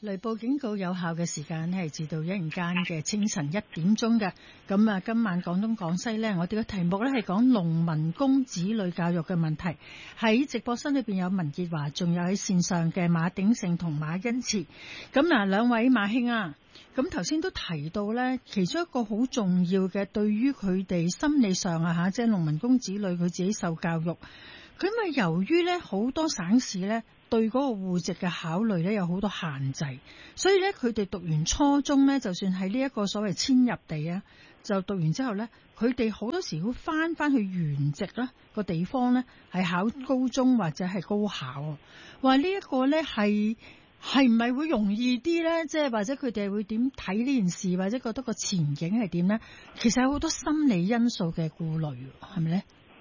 雷暴警告有效嘅時間係至到一陣間嘅清晨1點鐘嘅。咁啊，今晚廣東廣西呢，我哋嘅題目呢係講農民工子女教育嘅問題。喺直播室裏邊有文潔華，仲有喺線上嘅馬鼎盛同馬恩慈。咁嗱，兩位馬兄啊，咁頭先都提到呢，其中一個好重要嘅，對於佢哋心理上啊即係農民工子女佢自己受教育，佢咪由於呢好多省市呢，對嗰個戶籍嘅考慮咧有好多限制，所以咧佢哋讀完初中咧，就算喺呢一個所謂遷入地啊，就讀完之後咧，佢哋好多時會翻去原籍啦個地方咧，係考高中或者係高考。話呢一個咧係唔係會容易啲咧？即係或者佢哋會點睇呢件事，或者覺得個前景係點咧？其實有好多心理因素嘅顧慮，係咪咧？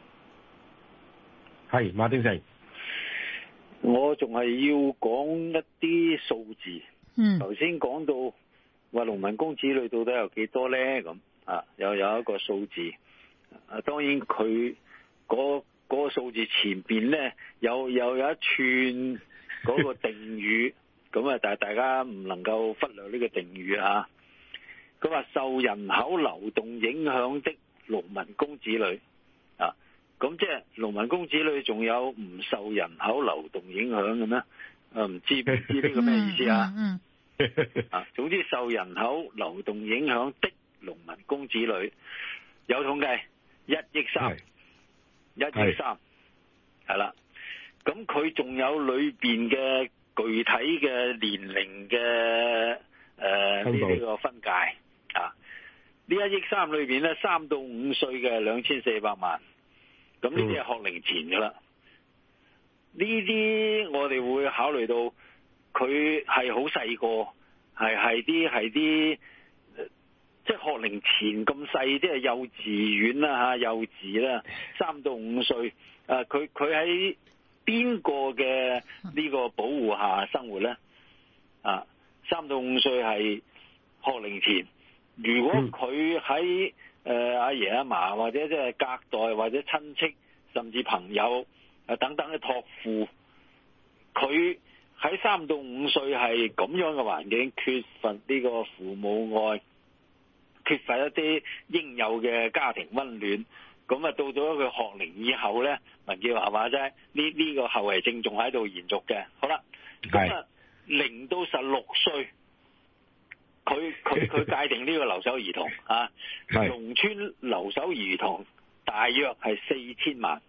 係馬鼎盛。 我仲係要講一啲數字。頭先講到話農民工子女到底有幾多咧？咁又有一個數字。當然佢嗰個數字前邊咧有一串嗰個定語，咁啊，但係大家唔能夠忽略呢個定語啊。佢話受人口流動影響的農民工子女啊。咁即係農民工子女仲有唔受人口流動影響嘅咩？唔知呢個咩意思啊？總之受人口流動影響的農民工子女有統計1億3，1億3係啦。咁佢仲有裏邊嘅具體嘅年齡嘅呢個分界啊。呢1億3裏邊咧，3到5歲嘅2400萬。咁呢啲係學齡前噶啦，呢啲我哋會考慮到佢係好細個，係啲即係學齡前咁細，即係幼稚園啦幼稚啦，3到5歲，佢喺邊個嘅呢個保護下生活咧？3到5歲係學齡前，如果佢喺阿爺阿嫲或者即係隔代或者親戚甚至朋友等等嘅託付，佢喺3到5歲係咁樣嘅環境，缺乏呢個父母愛，缺乏一啲應有嘅家庭溫暖，咁啊到咗佢學齡以後咧，文潔華話齋呢個後遺症仲喺度延續嘅。好啦，咁啊0到16歲。佢界定呢個留守兒童農村留守兒童大約係4000萬。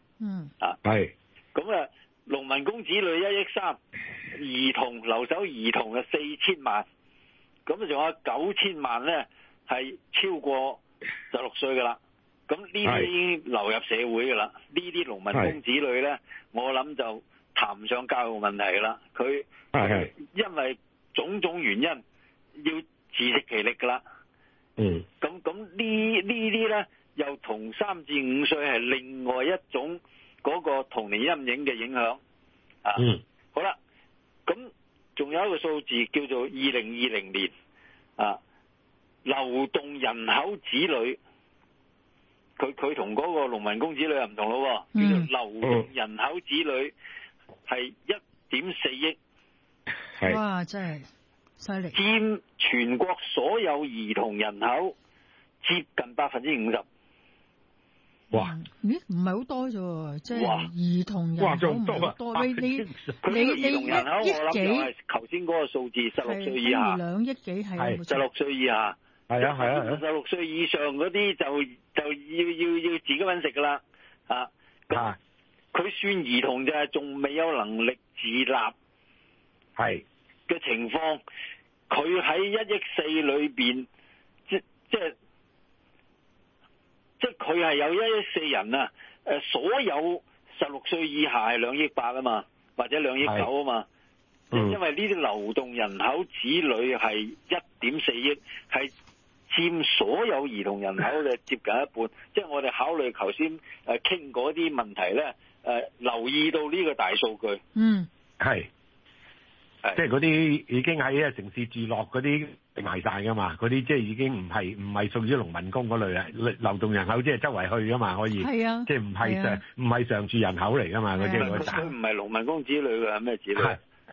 咁啊，農民工子女1億3，兒童留守兒童嘅4000萬，咁仲有9000萬咧係超過16歲噶啦。咁呢啲流入社會噶啦，呢啲農民工子女咧，我諗就談唔上教育問題噶啦。佢因為種種原因要自食其力噶啦。咁呢啲咧又同3至5歲係另外一種嗰個童年陰影嘅影響。好啦，咁仲有一個數字叫做2020年流動人口子女，佢同嗰個農民工子女又唔同咯，叫做流動人口子女係1.4億。 哇，真係犀利， 佔全國所有兒童人口接近50%。 哇！ 咦，唔係好多啫，即係兒童人口唔係好多。你兒童人口我諗就係頭先嗰個數字，16歲以下 ，2億幾係 16歲以下， 係啊 ，16歲以上嗰啲就要自己搵食噶啦。咁佢算兒童就係仲未有能力自立嘅情況，佢喺1億4裏邊，即係佢係有1億4人啊！所有16歲以下係2億8啊嘛，或者2億9啊嘛。因為呢啲流動人口子女係1.4億，係佔所有兒童人口嘅接近一半。即係我哋考慮頭先傾嗰啲問題咧，留意到呢個大數據。 即係嗰啲已經喺城市住落嗰啲埋晒噶嘛，嗰啲即係已經唔係屬於農民工嗰類啊，流動人口即係周圍去噶嘛，可以，即係唔係常住人口嚟噶嘛，嗰啲嗰扎。 佢唔係農民工子女嘅，係咩子女？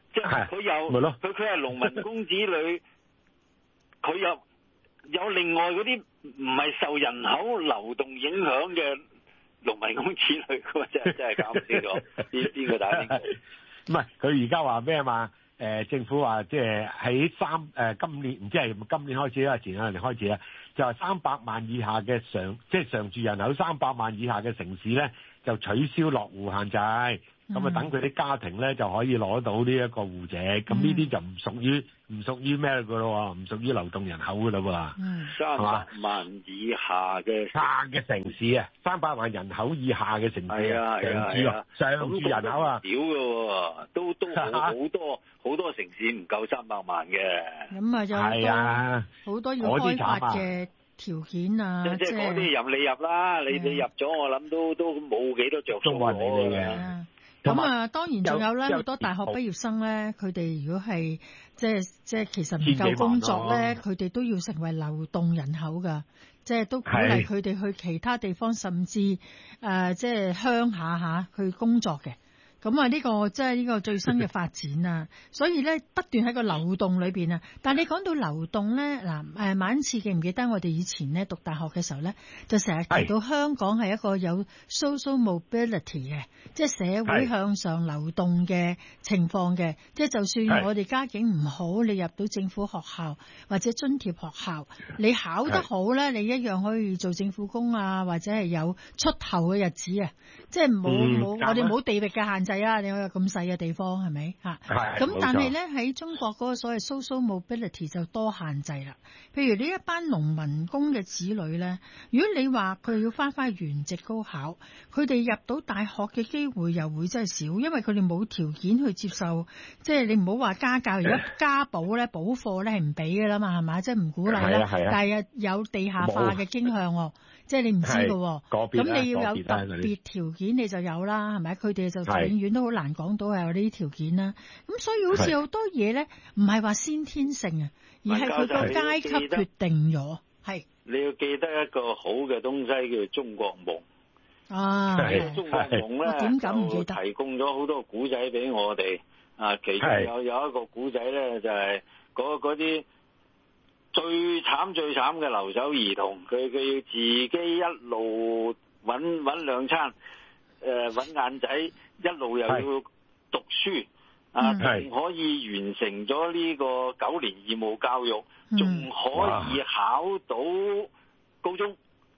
即係佢係農民工子女，佢有另外嗰啲唔係受人口流動影響嘅農民工子女，真係搞唔清楚邊個打邊個。 唔係佢而家話咩啊嘛？政府話即係喺今年唔知係今年開始啦，前兩年開始啦，就係300萬以下嘅常住人口300萬以下嘅城市咧，就取消落戶限制。咁啊，等佢啲家庭咧就可以攞到呢一個戶籍，咁呢啲就唔屬於咩噶咯？唔屬於流動人口噶咯喎。 300萬以下嘅城市啊，300萬人口以下嘅城市常住人口啊， 少噶喎，都好多城市唔夠300萬嘅。 咁啊，就好多要開發嘅條件啊， 即係嗰啲入你入啦，你入咗，我諗都冇幾多着數嘅。 咁啊，當然仲有咧，好多大學畢業生咧，佢哋如果係即係其實唔夠工作咧，佢哋都要成為流動人口噶，即係都鼓勵佢哋去其他地方，甚至即係鄉下去工作嘅。咁啊，呢個即係呢個最新嘅發展啊，所以咧不斷喺個流動裏邊啊。但係你講到流動咧，嗱馬恩賜記唔記得我哋以前咧讀大學嘅時候咧，就成日提到香港係一個有 social mobility 嘅，即係社會向上流動嘅情況嘅。即係就算我哋家境唔好，你入到政府學校或者津貼學校，你考得好咧，你一樣可以做政府工啊，或者係有出頭嘅日子啊。即係冇我哋冇地域嘅限制啊！你有咁細嘅地方係咪嚇？咁但係咧喺中國嗰個所謂 social mobility 就多限制啦。譬如呢一班農民工嘅子女咧，如果你話佢要翻原籍高考，佢哋入到大學嘅機會又會真係少，因為佢哋冇條件去接受。即係你唔好話家教，如果家補咧補課咧係唔俾㗎啦嘛，係嘛？即係唔鼓勵啦。但係有地下化嘅傾向喎。即係你唔知㗎喎，咁你要有特別條件你就有啦，係咪？佢哋就永遠都好難講到係有呢啲條件啦。咁所以好似好多嘢咧，唔係話先天性啊，而係佢個階級決定咗。係你要記得一個好嘅東西叫做中國夢。 啊， 中國夢咧， 點解唔記得？ 提供咗好多古仔俾我哋。啊，其中有一個古仔咧，就係嗰啲最慘嘅留守兒童，佢要自己一路揾兩餐，揾晏仔，一路又要讀書，仲可以完成咗呢個9年義務教育，仲可以考到高中。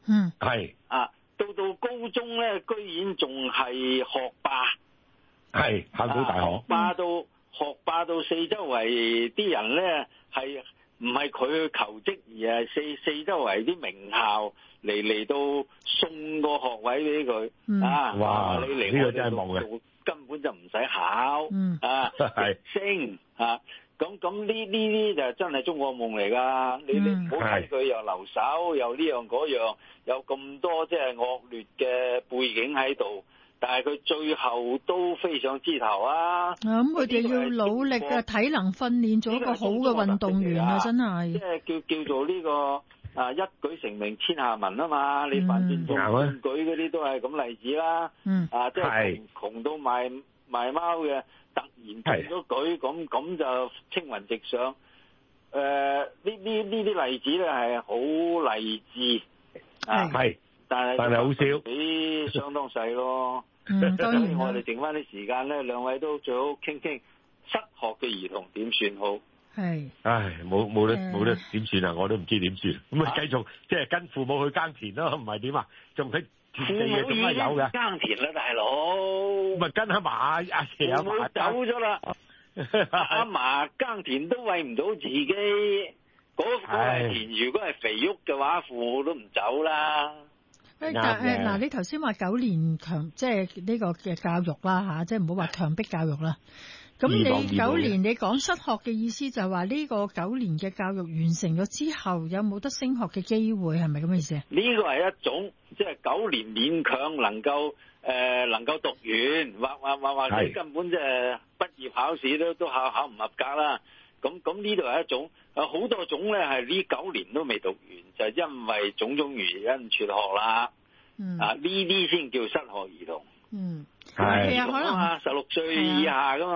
到高中咧，居然仲係學霸， 考到大學， 學霸到四周圍啲人咧係。唔係佢去求職，而係四周圍啲名校嚟到送個學位俾佢。哇！你嚟呢個真係夢嘅，根本就唔使考。升咁呢啲就真係中國夢嚟㗎。你唔好睇佢又留守，又呢樣嗰樣，有咁多即係惡劣嘅背景喺度。但係佢最後都飛上枝頭啊！ 咁佢哋要努力嘅體能訓練，做一個好嘅運動員啊！真係， 即係叫做呢個一舉成名天下聞啊嘛！你凡戰做選舉嗰啲都係咁例子啦。即係窮到賣貓嘅，突然中咗舉，咁就青雲直上。呢啲例子咧係好勵志。但係好少，比相當細咯。當然我哋剩翻啲時間咧，兩位都最好傾傾失學嘅兒童點算好。 冇得點算啊！我都唔知點算。咁啊，繼續即係跟父母去耕田咯，唔係點啊？仲喺田地嘅仲係有嘅。 耕田啦，大佬。 咪跟阿嫲阿爺阿嫲走咗啦。阿嫲耕田都餵唔到自己，嗰田如果係肥沃嘅話，父母都唔走啦。 嗱，你頭先話9年即係呢個嘅教育啦嚇，即係唔好話強迫教育啦。咁你9年你講失學嘅意思就係話呢個9年嘅教育完成咗之後，有冇得升學嘅機會？係咪咁嘅意思啊？ 呢個係一種即係9年勉強能夠讀完，或者根本即係畢業考試都考唔合格啦。咁呢度係一種，好多種咧係呢9年都未讀完，就係因為種種原因輟學啦。呢啲先叫失學兒童。 係啊，可能 16歲以下噶嘛，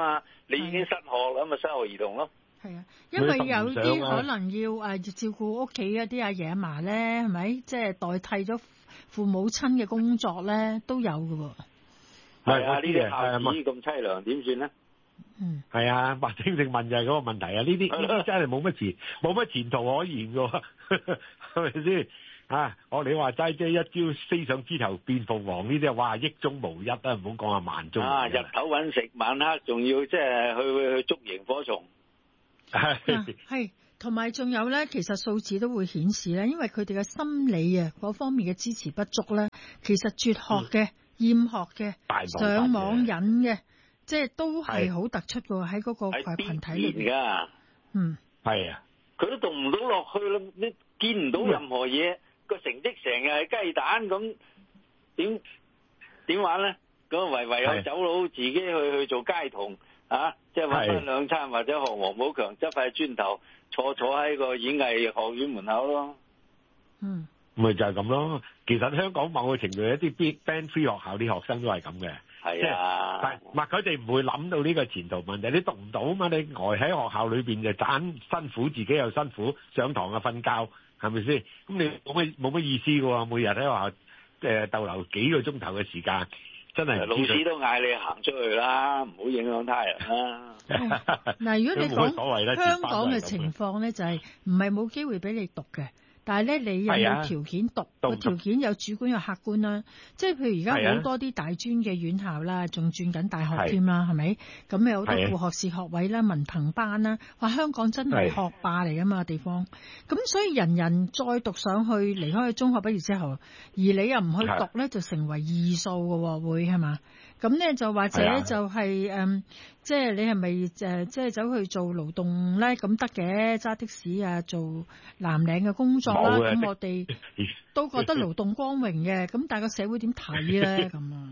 你已經失學啦，咁咪失學兒童咯。 係啊，因為有啲可能要照顧屋企一啲阿爺阿嫲咧，係咪？即係代替咗父母親嘅工作咧，都有㗎喎。 係啊，呢啲孝子咁凄涼，點算咧？ 係啊，白正正問就係嗰個問題啊！呢啲真係冇乜前途可言㗎，係咪先？啊！你話齋即係一朝飛上枝頭變鳳凰呢啲，哇！億中無一啊！唔好講萬中無一。日頭揾食，晚黑仲要即係去捉螢火蟲。 係，同埋仲有咧，其實數字都會顯示咧，因為佢哋嘅心理啊嗰方面嘅支持不足咧，其實輟學嘅、厭學嘅、上網癮嘅，即係都係好突出嘅喺嗰個群體裏邊㗎。 係啊， 佢都讀唔到落去啦，你見唔到任何嘢。個成績成日係雞蛋咁，點玩咧？咁唯有走佬自己去做街童啊！即係搵翻兩餐或者學王寶強執塊磚頭坐喺個演藝學院門口咯。 咪就係咁咯。其實香港某個程度一啲 Band 3學校啲學生都係咁嘅。 係啊， 但係佢哋唔會諗到呢個前途問題。你讀唔到啊嘛？你呆喺學校裏邊就盞辛苦，自己又辛苦，上堂啊瞓覺。係咪先？咁你冇乜意思嘅喎，每日喺學校逗留幾個鐘頭嘅時間，真係老師都嗌你行出去啦，唔好影響他人啦。 嗱，如果你講香港嘅情況咧，就係唔係冇機會俾你讀嘅。但係咧，你有冇條件讀？個條件有主觀有客觀啦。即係譬如而家好多啲大專嘅院校啦，仲轉緊大學添啦，係咪？咁有好多副學士學位啦、文憑班啦。話香港真係學霸嚟噶嘛地方。咁所以人人再讀上去，離開中學畢業之後，而你又唔去讀咧，就成為異數嘅喎，會係嘛？咁咧就或者就係即係你係咪即係走去做勞動咧？咁得嘅，揸的士啊，做藍領嘅工作啦。咁我哋都覺得勞動光榮嘅。咁但係個社會點睇咧？咁啊，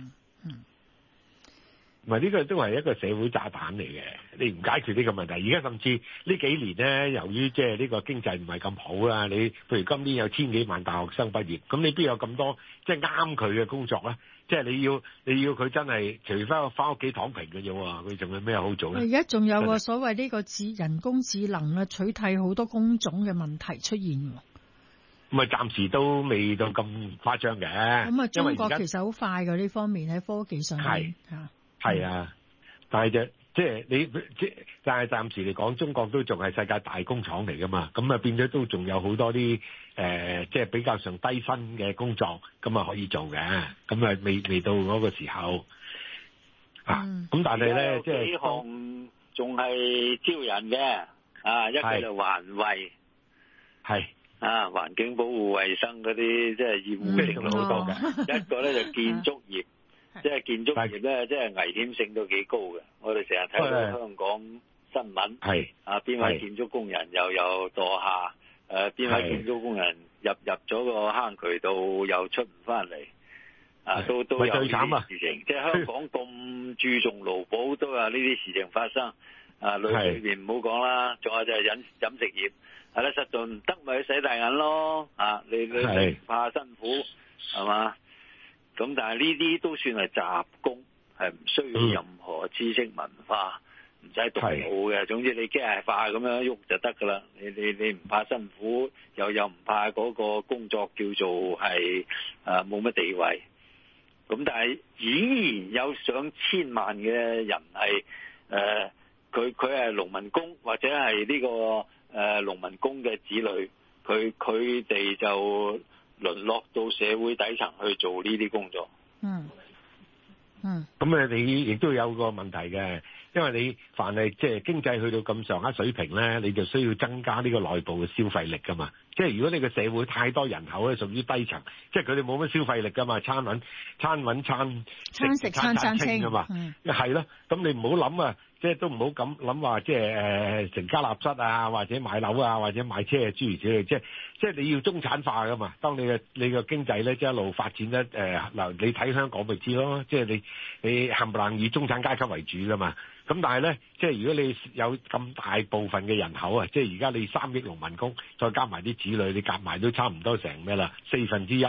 唔係呢個都係一個社會炸彈嚟嘅。你唔解決呢個問題，而家甚至呢幾年咧，由於即係呢個經濟唔係咁好啦，你譬如今年有千幾萬大學生畢業，咁你邊有咁多即係啱佢嘅工作咧？即係你要佢真係，除非翻屋企躺平嘅啫喎，佢仲有咩好做咧？而家仲有個所謂呢個人工智能啊，取替好多工種嘅問題出現喎。 咁啊，暫時都未到咁誇張嘅。 咁啊，中國其實好快嘅呢方面喺科技上面係啊，但係但係暫時嚟講，中國都仲係世界大工廠嚟噶嘛，咁啊變咗都仲有好多啲即係比較上低薪嘅工作，咁啊可以做嘅，咁啊未到嗰個時候咁但係咧即係幾項仲係招人嘅一個就環衛環境保護衛生嗰啲即係業務性好多嘅，一個咧就建築業。即係建築業咧，即係危險性都幾高嘅。我哋成日睇到香港新聞，邊位建築工人又有墮下，邊位建築工人入咗個坑渠道又出唔翻嚟，都有呢啲事情。即係香港咁注重勞保，都有呢啲事情發生。裏邊唔好講啦，仲有就係飲食業，係啦，實在唔得咪去洗大銀咯。你唔怕辛苦係嘛？咁但係呢啲都算係雜工，係唔需要任何知識文化，唔使讀好嘅。總之你機械化咁樣喐就得噶啦。你唔怕辛苦，又唔怕嗰個工作叫做係冇乜地位。咁但係依然有上千萬嘅人係佢係農民工或者係呢個農民工嘅子女，佢哋就淪落到社會底層去做呢啲工作。 咁你亦都有個問題嘅，因為你凡係即係經濟去到咁上下水平咧，你就需要增加呢個內部嘅消費力噶嘛。即係如果你個社會太多人口咧，屬於低層，即係佢哋冇乜消費力噶嘛，餐食餐清噶嘛，係咯。咁你唔好諗啊，即係都唔好咁諗話，即係成家立室啊，或者買樓啊，或者買車啊，諸如此類。即係你要中產化噶嘛。當你嘅經濟咧，即係一路發展得嗱，你睇香港咪知咯。即係你冚唪唥以中產階級為主噶嘛。咁但係咧，即係如果你有咁大部分嘅人口啊，即係而家你3億農民工，再加埋啲子女，你夾埋都差唔多成咩啦？1/4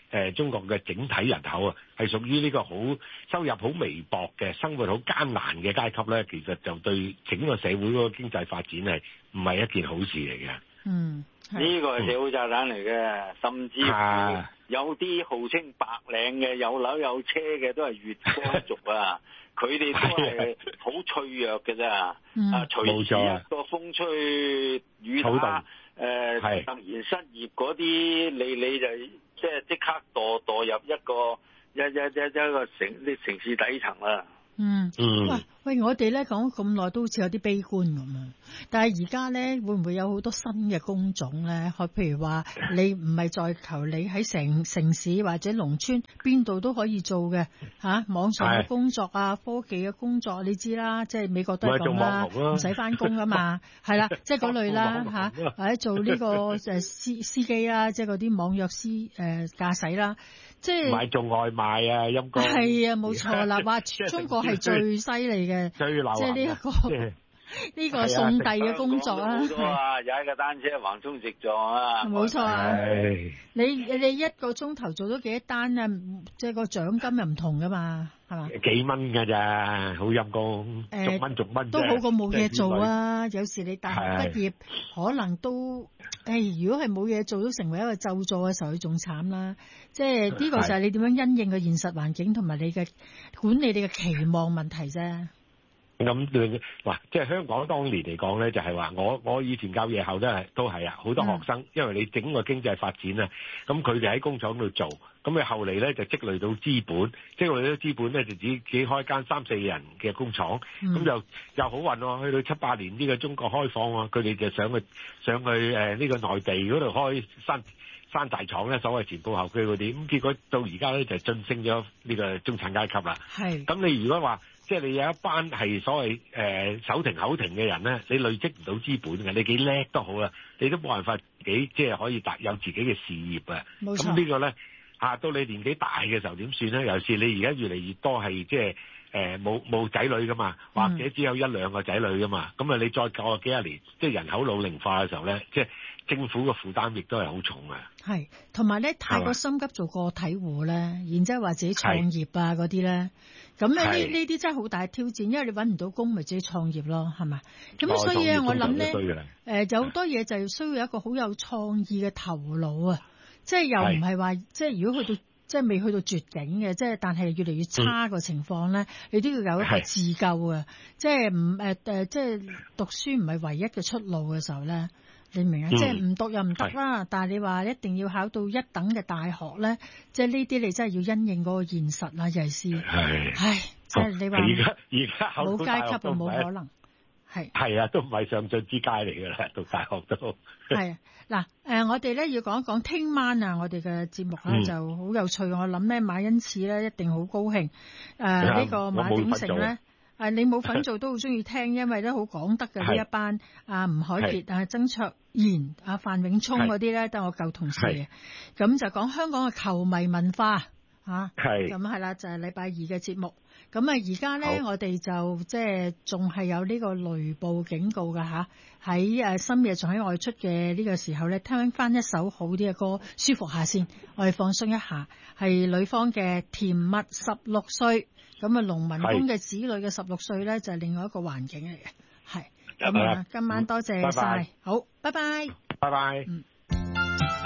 中國嘅整體人口啊，係屬於呢個好收入好微薄嘅、生活好艱難嘅階級咧，其實就對整個社會嗰個經濟發展係唔係一件好事嚟嘅。 呢個係社會炸彈嚟嘅，甚至有啲號稱白領嘅、有樓有車嘅都係月光族啊，佢哋都係好脆弱嘅啫。隨時一個風吹雨打，突然失業嗰啲，你就即刻墮入一個城市底層啦。 喂，我哋咧講咁耐都好似有啲悲觀咁啊！但係而家咧會唔會有好多新嘅工種咧？譬如話你唔係在求你喺城市或者農村邊度都可以做嘅網上嘅工作啊，科技嘅工作你知啦，即係美國都係咁啦，唔使翻工啊嘛，係啦，即係嗰類啦或者做呢個司機啦，即係嗰啲網約駕駛啦。即係買做外賣啊，陰公係啊，冇錯啦！話中國係最犀利嘅， 最流行即係呢個送遞嘅工作啊， 好多啊，踩個單車橫衝直撞啊， 冇錯啊！你一個鐘頭做咗幾多單啊？即係個獎金又唔同噶嘛，係嘛？ 幾蚊噶咋，好陰公，逐蚊都好過冇嘢做啊！有時你大學畢業可能都，如果係冇嘢做，都成為一個咒詛嘅時候，佢仲慘啦。即係呢個就係你點樣因應個現實環境同埋你嘅管理你嘅期望問題啫。 咁即係香港當年嚟講咧，就係話我以前教夜校都係好多學生，因為你整個經濟發展啊，咁佢哋喺工廠度做，咁佢後嚟咧就積累到資本，積累到資本咧就自己開間3-4人嘅工廠，咁又好運喎，去到7-8年呢個中國開放喎，佢哋就上去呢個內地嗰度開山寨廠咧，所謂前鋪後居嗰啲，咁結果到而家咧就晉升咗呢個中產階級啦。咁你如果話，即係你有一班係所謂手停口停嘅人咧，你累積唔到資本嘅，你幾叻都好啦，你都冇辦法即係可以有自己嘅事業啊。咁呢個咧到你年紀大嘅時候點算咧？尤其是你而家越嚟越多係即係冇仔女噶嘛，或者只有1-2個仔女噶嘛，咁你再過幾廿年，即係人口老齡化嘅時候咧，即係政府嘅負擔亦都係好重啊。 係，同埋咧太過心急做個體戶咧，然之後話自己創業啊嗰啲咧，咁咧呢啲真係好大挑戰，因為你揾唔到工，咪自己創業咯，係咪？咁所以咧，我諗咧，有好多嘢就係需要有一個好有創意嘅頭腦啊，即係又唔係話即係如果去到即係未去到絕境嘅，即係但係越嚟越差個情況咧，你都要有一個自救啊，即係即係讀書唔係唯一嘅出路嘅時候咧。你明啊？即係唔讀又唔得啦，但係你話一定要考到一等嘅大學咧，即係呢啲你真係要因應嗰個現實啦，尤其是即係你話而家冇階級就冇可能係啊，都唔係上進之階嚟㗎啦，讀大學都係嗱我哋咧要講一講聽晚啊，我哋嘅節目咧就好有趣，我諗咧馬恩賜咧一定好高興呢個馬鼎盛咧。你冇份做都好中意聽，因為都好講得嘅呢一班吳凱傑、曾卓然、范永聰嗰啲咧，都係我舊同事嘅。咁就講香港嘅球迷文化咁係啦，就係禮拜二嘅節目。咁而家咧，我哋就即係仲係有呢個雷暴警告㗎喺深夜仲喺外出嘅呢個時候咧，聽翻一首好啲嘅歌，舒服下先，我哋放鬆一下。係女方嘅甜蜜16歲。咁農民工嘅子女嘅16歲咧，就係另外一個環境嚟嘅，係咁今晚多謝晒，好，拜拜， 拜拜。